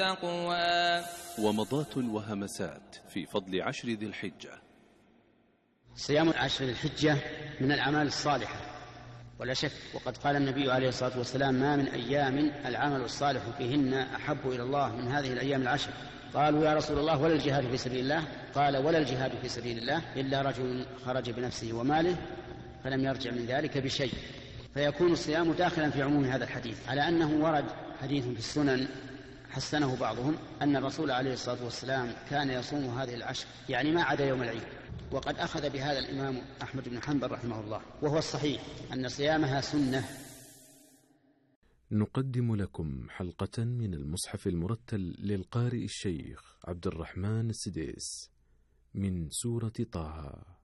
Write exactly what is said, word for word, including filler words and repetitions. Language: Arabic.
تقوى. ومضات وهمسات في فضل عشر ذي الحجة. صيام عشر ذي الحجة من الأعمال الصالحة ولا شك، وقد قال النبي عليه الصلاة والسلام: ما من أيام العمل الصالح فيهن أحب إلى الله من هذه الأيام العشر. قالوا: يا رسول الله ولا الجهاد في سبيل الله؟ قال: ولا الجهاد في سبيل الله إلا رجل خرج بنفسه وماله فلم يرجع من ذلك بشيء. فيكون الصيام داخلا في عموم هذا الحديث، على أنه ورد حديث في السنن حسنه بعضهم أن الرسول عليه الصلاة والسلام كان يصوم هذه العشر، يعني ما عدا يوم العيد. وقد أخذ بهذا الإمام أحمد بن حنبل رحمه الله، وهو الصحيح أن صيامها سنة. نقدم لكم حلقة من المصحف المرتل للقارئ الشيخ عبد الرحمن السديس من سورة طه.